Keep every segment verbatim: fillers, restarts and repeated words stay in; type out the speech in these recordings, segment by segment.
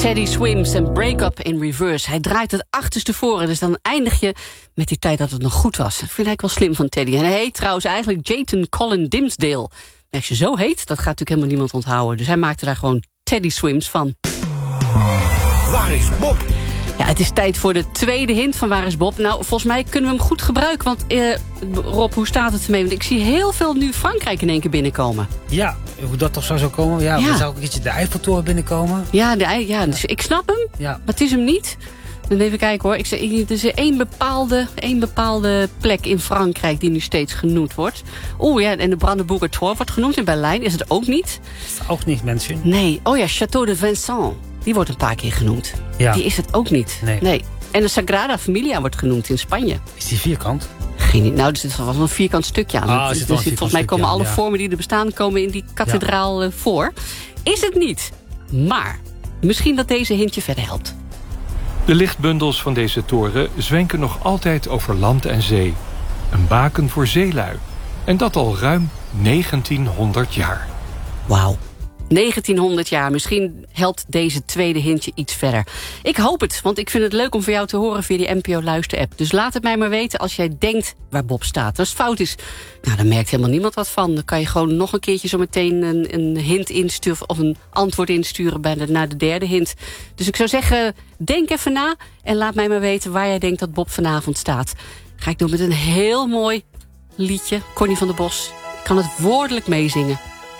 Teddy Swims en Break Up in Reverse. Hij draait het achterste voren, dus dan eindig je met die tijd dat het nog goed was. Dat vind ik wel slim van Teddy. En hij heet trouwens eigenlijk Jayton Colin Dimsdale. En als je zo heet, dat gaat natuurlijk helemaal niemand onthouden. Dus hij maakte daar gewoon Teddy Swims van. Waar is Bob? Ja, het is tijd voor de tweede hint van Waar is Bob? Nou, volgens mij kunnen we hem goed gebruiken. Want uh, Rob, hoe staat het ermee? Want ik zie heel veel nu Frankrijk in één keer binnenkomen. Ja, hoe dat toch zo zou komen? Ja, ja. Dan zou ook een keertje de Eiffeltoren binnenkomen. Ja, de, ja dus ik snap hem, ja. maar het is hem niet. Dan even kijken hoor. Ik zeg, er is één bepaalde, één bepaalde plek in Frankrijk die nu steeds genoemd wordt. Oeh ja, en de Brandenburger Tor wordt genoemd. In Berlijn is het ook niet. Is het ook niet, mensen? Nee, oh ja, Château de Vincent. Die wordt een paar keer genoemd. Ja. Die is het ook niet. Nee. nee. En de Sagrada Familia wordt genoemd in Spanje. Is die vierkant? Geen, nou, er zit wel een vierkant stukje aan. Ah, dus, dus dus volgens mij komen aan, alle ja. vormen die er bestaan komen in die kathedraal ja. voor. Is het niet. Maar misschien dat deze hintje verder helpt. De lichtbundels van deze toren zwenken nog altijd over land en zee. Een baken voor zeelui. En dat al ruim negentienhonderd jaar. Wauw. negentienhonderd jaar. Misschien helpt deze tweede hintje iets verder. Ik hoop het, want ik vind het leuk om voor jou te horen via die N P O Luister-app. Dus laat het mij maar weten als jij denkt waar Bob staat. Als het fout is, nou, dan merkt helemaal niemand wat van. Dan kan je gewoon nog een keertje zo meteen een, een hint insturen of een antwoord insturen bij de, naar de derde hint. Dus ik zou zeggen, denk even na en laat mij maar weten waar jij denkt dat Bob vanavond staat. Ga ik doen met een heel mooi liedje. Connie van der Bos. Ik kan het woordelijk meezingen.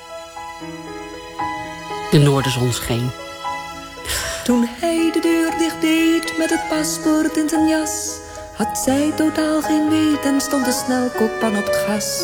De noorderzon scheen. Toen hij de deur dicht deed met het paspoort in zijn jas, had zij totaal geen weet en stond de snelkookpan op het gas.